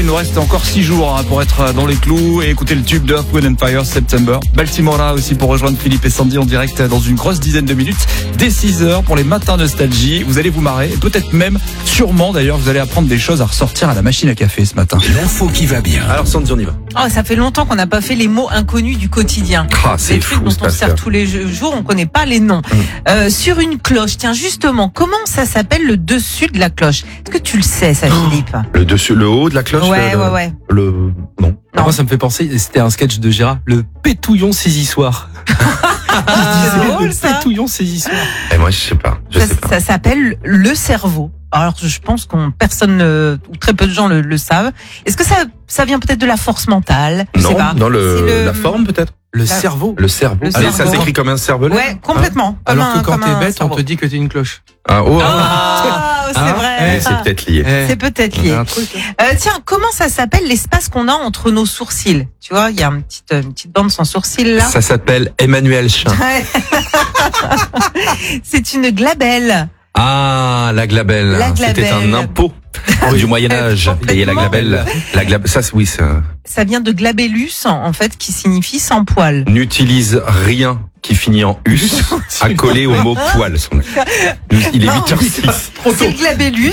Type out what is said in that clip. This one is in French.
nous reste encore 6 jours pour être dans les clous et écouter le tube de Earth, Wind & Fire, September. Baltimora aussi pour rejoindre Philippe et Sandy en direct dans une grosse dizaine de minutes. Dès 6h pour les matins nostalgie. Vous allez vous marrer et peut-être même, sûrement d'ailleurs, vous allez apprendre des choses à ressortir à la machine à café ce matin. L'info qui va bien. Alors Sandy, on y va. Oh, ça fait longtemps qu'on n'a pas fait les mots inconnus du quotidien. C'est les trucs fou, dont cette on sert affaire. tous les jours, on connaît pas les noms. Sur une cloche, tiens justement, comment ça s'appelle le dessus de la cloche? Est-ce que tu le sais, ça, Philippe? Le dessus, le haut de la cloche. Ouais. Non. Non. Moi, ça me fait penser, c'était un sketch de Gérard, le pétouillon saisissoir. C'est drôle, Le ça. pétouillon saisissoir. Et moi, je sais pas. Ça s'appelle le cerveau. Alors, je pense personne ou très peu de gens le savent. Est-ce que ça vient peut-être de la force mentale? Je sais Non, pas. dans C'est la forme peut-être. Le cerveau. Le cerveau. Le Allez, ça cerveau. s'écrit comme un cervelet. Ouais, complètement. Comme Alors que quand comme t'es un bête, on cerveau. te dit que t'es une cloche. Ah, oh, C'est vrai. c'est peut-être lié. C'est peut-être lié. Un truc. Tiens, comment ça s'appelle l'espace qu'on a entre nos sourcils? Tu vois, il y a une petite bande sans sourcils là. Ça s'appelle Emmanuel Chin. Ouais. C'est une glabelle. Ah, la glabelle. La C'était glabelle. un impôt du Moyen-Âge. Et la glabelle. Ça, oui, ça Ça vient de glabellus, en fait, qui signifie sans poil. n'utilise rien qui finit en us à coller au mot poil. Il est Non. 8h06. C'est le glabellus.